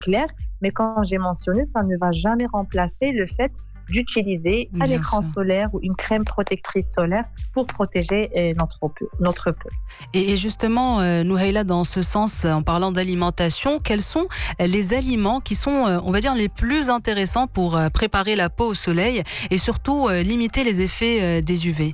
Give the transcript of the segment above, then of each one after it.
clair, mais quand j'ai mentionné, ça ne va jamais remplacer le fait d'utiliser un Bien écran sûr. solaire ou une crème protectrice solaire pour protéger notre peau. Et justement, Nouhaila, dans ce sens, en parlant d'alimentation, quels sont les aliments qui sont, on va dire, les plus intéressants pour préparer la peau au soleil et surtout limiter les effets des UV?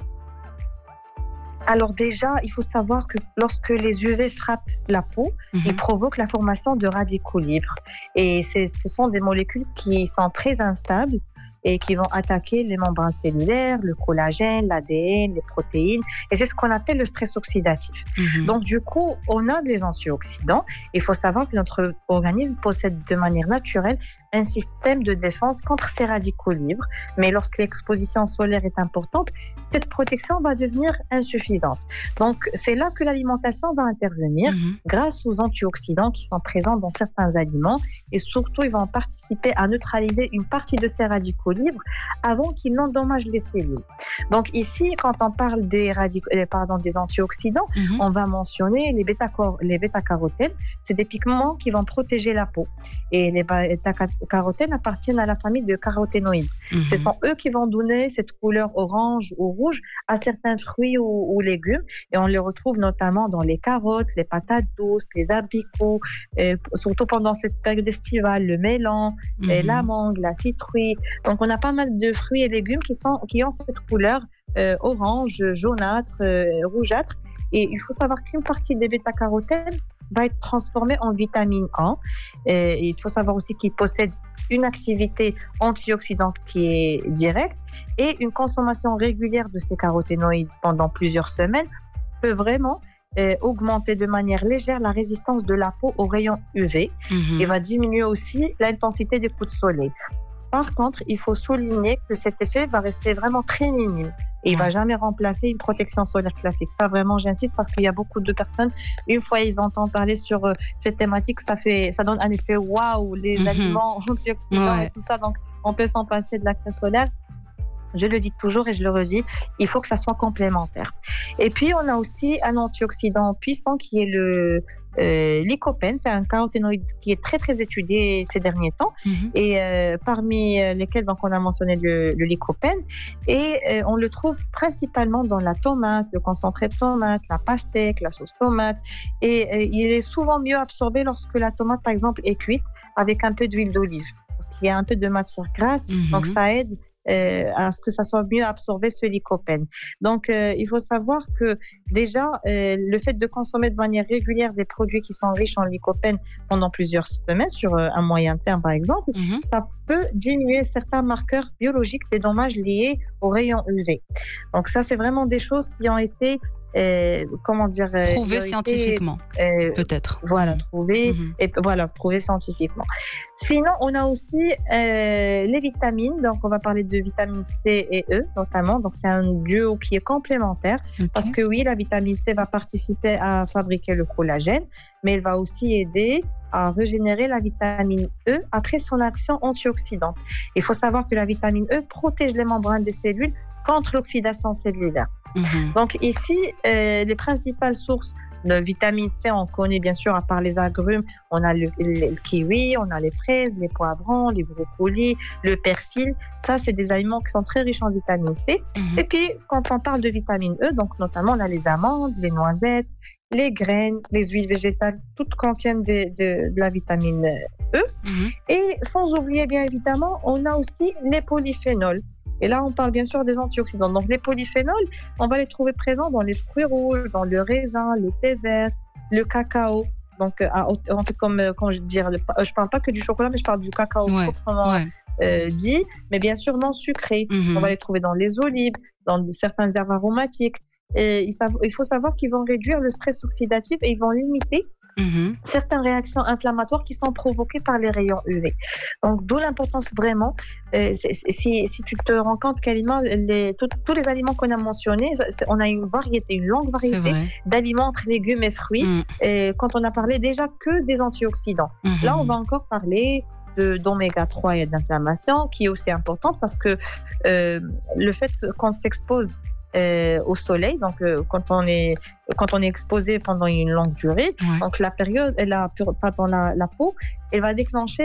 Alors déjà, il faut savoir que lorsque les UV frappent la peau, ils Mhm. provoquent la formation de radicaux libres. Et ce sont des molécules qui sont très instables et qui vont attaquer les membranes cellulaires, le collagène, l'ADN, les protéines. Et c'est ce qu'on appelle le stress oxydatif. Mhm. Donc du coup, on a des antioxydants. Il faut savoir que notre organisme possède de manière naturelle un système de défense contre ces radicaux libres. Mais lorsque l'exposition solaire est importante, cette protection va devenir insuffisante. Donc, c'est là que l'alimentation va intervenir Mhm. grâce aux antioxydants qui sont présents dans certains aliments et surtout, ils vont participer à neutraliser une partie de ces radicaux libres avant qu'ils n'endommagent les cellules. Donc ici, quand on parle des antioxydants, Mhm. on va mentionner les bêta-carotènes. C'est des pigments qui vont protéger la peau. Et les bêta-carotènes appartiennent à la famille de caroténoïdes. Ce Mhm. sont eux qui vont donner cette couleur orange ou rouge à certains fruits ou légumes. Et on les retrouve notamment dans les carottes, les patates douces, les abricots, surtout pendant cette période estivale, le melon, la Mhm. mangue, la citrouille. Donc, on a pas mal de fruits et légumes qui ont cette couleur orange, jaunâtre, rougeâtre. Et il faut savoir qu'une partie des bêta-carotènes va être transformée en vitamine A. Et il faut savoir aussi qu'ils possèdent une activité antioxydante qui est directe et une consommation régulière de ces caroténoïdes pendant plusieurs semaines peut vraiment augmenter de manière légère la résistance de la peau aux rayons UV et Mhm. va diminuer aussi l'intensité des coups de soleil. Par contre, il faut souligner que cet effet va rester vraiment très minime et il ne va Ouais. jamais remplacer une protection solaire classique. Ça, vraiment, j'insiste parce qu'il y a beaucoup de personnes, une fois ils entendent parler sur cette thématique, ça donne un effet waouh, les Mhm. aliments antioxydants et Ouais. tout ça. Donc, on peut s'en passer de la crème solaire. Je le dis toujours et je le redis, il faut que ça soit complémentaire. Et puis, on a aussi un antioxydant puissant qui est le lycopène. C'est un caroténoïde qui est très, très étudié ces derniers temps. Mhm. Et parmi lesquels donc, on a mentionné le lycopène. Et on le trouve principalement dans la tomate, le concentré de tomate, la pastèque, la sauce tomate. Et il est souvent mieux absorbé lorsque la tomate, par exemple, est cuite avec un peu d'huile d'olive. Parce qu'il y a un peu de matière grasse. Donc, Mhm. ça aide à ce que ça soit mieux absorbé ce lycopène. Donc, il faut savoir que déjà, le fait de consommer de manière régulière des produits qui sont riches en lycopène pendant plusieurs semaines, sur un moyen terme par exemple, Mhm. ça peut diminuer certains marqueurs biologiques des dommages liés aux rayons UV. Donc ça, c'est vraiment des choses qui ont été, qui Prouvé ont été scientifiquement, euh, peut-être. voilà, Mhm. trouvées Mhm. et voilà, prouvées scientifiquement. Sinon, on a aussi les vitamines. Donc, on va parler de vitamine C et E notamment. Donc, c'est un duo qui est complémentaire parce Ok. que oui, la vitamine C va participer à fabriquer le collagène, mais elle va aussi aider à régénérer la vitamine E après son action antioxydante. Il faut savoir que la vitamine E protège les membranes des cellules contre l'oxydation cellulaire. Mhm. Donc ici, les principales sources de vitamine C, on connaît bien sûr, à part les agrumes, on a le kiwi, on a les fraises, les poivrons, les brocolis, le persil. Ça, c'est des aliments qui sont très riches en vitamine C. Mhm. Et puis, quand on parle de vitamine E, donc notamment, on a les amandes, les noisettes, les graines, les huiles végétales, toutes contiennent de la vitamine E. Mhm. Et sans oublier, bien évidemment, on a aussi les polyphénols. Et là, on parle bien sûr des antioxydants. Donc, les polyphénols, on va les trouver présents dans les fruits rouges, dans le raisin, le thé vert, le cacao. Donc, en fait, quand je dis, je parle pas que du chocolat, mais je parle du cacao Ouais. proprement Ouais. dit, mais bien sûr non sucré. On va Mhm. les trouver dans les olives, dans certaines herbes aromatiques. Et il faut savoir qu'ils vont réduire le stress oxydatif et ils vont limiter Mhm. certaines réactions inflammatoires qui sont provoquées par les rayons UV. Donc, d'où l'importance vraiment, si tu te rends compte qu'aliments, tous les aliments qu'on a mentionnés, on a une variété, une longue C'est variété vrai. d'aliments entre légumes et fruits, Mm. et quand on a parlé déjà que des antioxydants. Là, on Mhm. va encore parler d'oméga 3 et d'inflammation, qui est aussi importante parce que le fait qu'on s'expose au soleil, donc quand on est exposé pendant une longue durée, Ouais. donc la peau, elle va déclencher